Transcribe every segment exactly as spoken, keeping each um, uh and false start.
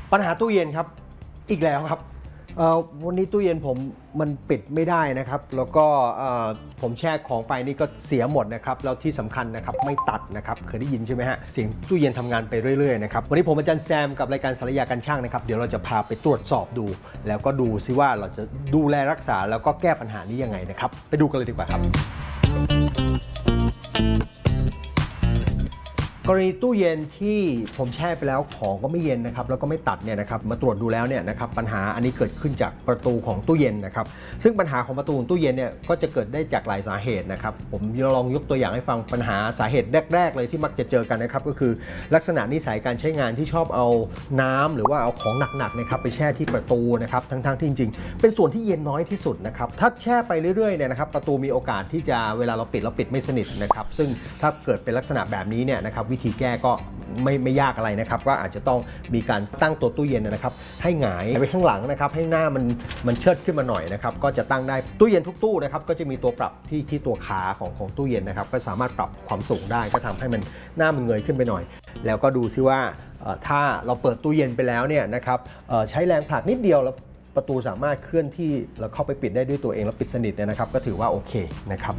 ปัญหาตู้เย็นครับอีกแล้วครับวันนี้ตู้เย็นผมมันปิดไม่ได้นะครับแล้วก็ผมแช่ของไปนี่ก็เสียหมดนะครับแล้วที่สำคัญนะครับไม่ตัดนะครับเคยได้ยินใช่ไหมฮะเสียงตู้เย็นทำงานไปเรื่อยๆนะครับวันนี้ผมอาจารย์แซมกับรายการสารยากันช่างนะครับเดี๋ยวเราจะพาไปตรวจสอบดูแล้วก็ดูซิว่าเราจะดูแลรักษาแล้วก็แก้ปัญหานี้ยังไงนะครับไปดูกันเลยดีกว่าครับกรณีตู้เย็นที่ผมแช่ไปแล้วของก็ไม่เย็นนะครับแล้วก็ไม่ตัดเนี่ยนะครับมาตรวจดูแล้วเนี่ยนะครับปัญหาอันนี้เกิดขึ้นจากประตูของตู้เย็นนะครับซึ่งปัญหาของประตูของตู้เย็นเนี่ยก็จะเกิดได้จากหลายสาเหตุนะครับผมลองยกตัวอย่างให้ฟังปัญหาสาเหตุแรกๆเลยที่มักจะเจอกันนะครับก็คือลักษณะนิสัยการใช้งานที่ชอบเอาน้ำหรือว่าเอาของหนักๆนะครับไปแช่ที่ประตูนะครับทั้งๆที่จริงๆเป็นส่วนที่เย็นน้อยที่สุดนะครับถ้าแช่ไปเรื่อยๆเนี่ยนะครับประตูมีโอกาสที่จะเวลาเราปิดเราปิดไม่สนิทนะครับซึ่งถ้าเกิดเป็นลักษณะแบบนี้เนี่ยนะครับวิธีแก้ก็ไม่ไม่ยากอะไรนะครับก็อาจจะต้องมีการตั้งตัวตู้เย็นนะครับให้หงายไปข้างหลังนะครับให้หน้ามันมันเชิดขึ้นมาหน่อยนะครับก็จะตั้งได้ตู้เย็นทุกตู้นะครับก็จะมีตัวปรับที่ที่ตัวขาของของตู้เย็นนะครับก็สามารถปรับความสูงได้ก็ทำให้มันหน้ามันเงยขึ้นไปหน่อยแล้วก็ดูซิว่าถ้าเราเปิดตู้เย็นไปแล้วเนี่ยนะครับใช้แรงผลักนิดเดียวแล้วประตูสามารถเคลื่อนที่แล้วเข้าไปปิดได้ด้วยตัวเองแล้วปิดสนิทเนี่ยนะครับก็ถือว่าโอเคนะครับ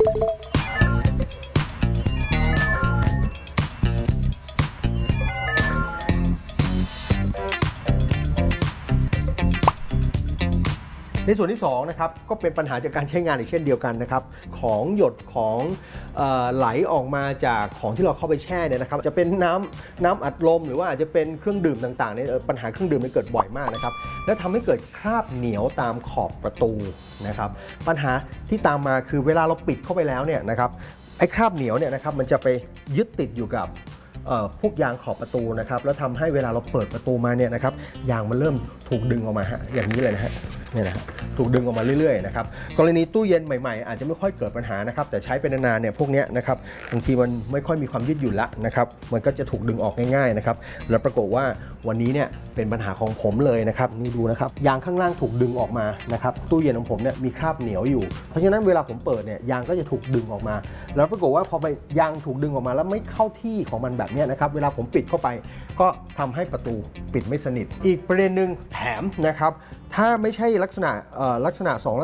ในส่วนที่สองนะครับก็เป็นปัญหาจากการใช้งานอีกเช่นเดียวกันนะครับของหยดของไหลออกมาจากของที่เราเข้าไปแช่เนี่ยนะครับจะเป็นน้ำน้ำอัดลมหรือว่าอาจจะเป็นเครื่องดื่มต่างๆเนี่ยปัญหาเครื่องดื่มมันเกิดบ่อยมากนะครับและทำให้เกิดคราบเหนียวตามขอบประตูนะครับปัญหาที่ตามมาคือเวลาเราปิดเข้าไปแล้วเนี่ยนะครับไอ้คราบเหนียวเนี่ยนะครับมันจะไปยึดติดอยู่กับพวกยางขอบประตูนะครับแล้วทำให้เวลาเราเปิดประตูมาเนี่ยนะครับยางมันเริ่มถูกดึงออกมาฮะอย่างนี้เลยนะฮะเนี่ยนะถูกดึงออกมาเรื่อยๆนะครับกรณีตู้เย็นใหม่ๆอาจจะไม่ค่อยเกิดปัญหานะครับแต่ใช้ไปนานๆเนี่ยพวกนี้นะครับบางทีมันไม่ค่อยมีความยืดหยุ่นละนะครับมันก็จะถูกดึงออกง่ายๆนะครับแล้วปรากฏว่าวันนี้เนี่ยเป็นปัญหาของผมเลยนะครับนี่ดูนะครับยางข้างล่างถูกดึงออกมานะครับตู้เย็นของผมเนี่ยมีคราบเหนียวอยู่เพราะฉะนั้นเวลาผมเปิดเนี่ยยางก็จะถูกดึงออกมาแล้วปรากฏว่าพอไปยางถูกดึงออกมาแล้วไม่เข้าที่ของมันแบบนี้นะครับเวลาผมปิดเข้าไปก็ทำให้ประตูปิดไม่สนิทอีกประเด็นหนึ่งแถมนะครับถ้าไม่ใช่ลักษณะลักษณะสอง